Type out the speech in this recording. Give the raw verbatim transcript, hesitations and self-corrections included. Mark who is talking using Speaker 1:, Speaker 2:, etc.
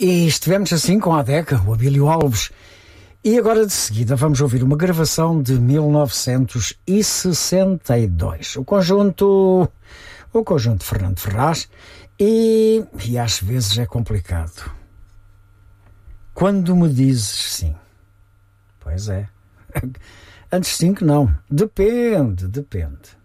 Speaker 1: E estivemos assim com a Deca, o Abílio Alves. E agora de seguida vamos ouvir uma gravação de mil novecentos e sessenta e dois. O conjunto, o conjunto Fernando Ferraz. E, e às vezes é complicado. Quando me dizes sim. Pois é. Antes sim que não. Depende, depende.